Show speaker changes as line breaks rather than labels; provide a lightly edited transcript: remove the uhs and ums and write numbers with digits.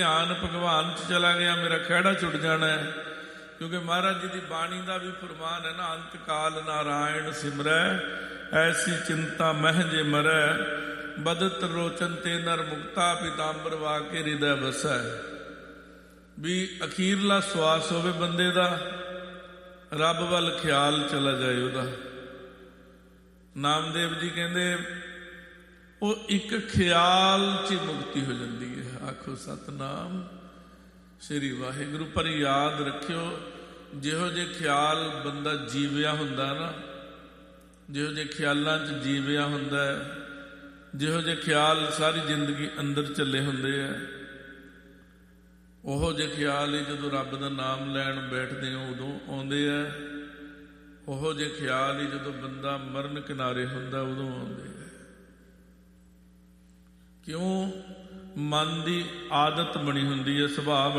ਧਿਆਨ ਭਗਵਾਨ 'ਚ ਚਲਾ ਗਿਆ, ਮੇਰਾ ਖਹਿੜਾ ਛੁੱਟ ਜਾਣਾ ਹੈ। ਕਿਉਂਕਿ ਮਹਾਰਾਜ ਜੀ ਦੀ ਬਾਣੀ ਦਾ ਵੀ ਫਰਮਾਨ ਹੈ ਨਾ, ਅੰਤ ਕਾਲ ਨਾਰਾਇਣ ਸਿਮਰੈ, ਐਸੀ ਚਿੰਤਾ ਮਹਿ ਜੇ ਮਰੈ, ਬਦਤ ਰੋਚਨ ਤੇ ਨਰ ਮੁਕਤਾ, ਪੀਤਾੰਬਰ ਵਾ ਕੇ ਹਿਰਦੈ ਵਸੈ। ਵੀ ਅਖੀਰਲਾ ਸਵਾਸ ਹੋਵੇ ਬੰਦੇ ਦਾ, ਰੱਬ ਵੱਲ ਖਿਆਲ ਚਲਾ ਜਾਏ ਉਹਦਾ। ਨਾਮਦੇਵ ਜੀ ਕਹਿੰਦੇ ਉਹ ਇੱਕ ਖਿਆਲ 'ਚ ਮੁਕਤੀ ਹੋ ਜਾਂਦੀ ਹੈ। ਆਖੋ ਸਤਨਾਮ ਸ੍ਰੀ ਵਾਹਿਗੁਰੂ। ਪਰ ਯਾਦ ਰੱਖਿਓ, ਜਿਹੋ ਜਿਹੇ ਖਿਆਲ ਬੰਦਾ ਜੀਵਿਆ ਹੁੰਦਾ ਨਾ, ਜਿਹੋ ਜਿਹੇ ਖਿਆਲਾਂ 'ਚ ਜੀਵਿਆ ਹੁੰਦਾ ਹੈ, ਜਿਹੋ ਜਿਹੇ ਖਿਆਲ ਸਾਰੀ ਜ਼ਿੰਦਗੀ ਅੰਦਰ ਚੱਲੇ ਹੁੰਦੇ ਆ, ਉਹੋ ਜਿਹੇ ਖਿਆਲ ਹੀ ਜਦੋਂ ਰੱਬ ਦਾ ਨਾਮ ਲੈਣ ਬੈਠਦੇ ਹੋ ਉਦੋਂ ਆਉਂਦੇ ਆ। ਉਹੋ ਜਿਹੇ ਖਿਆਲ ਹੀ ਜਦੋਂ ਬੰਦਾ ਮਰਨ ਕਿਨਾਰੇ ਹੁੰਦਾ ਉਦੋਂ ਆਉਂਦੇ ਆ। ਕਿਉਂ? ਮਨ ਦੀ ਆਦਤ ਬਣੀ ਹੁੰਦੀ ਹੈ, ਸੁਭਾਅ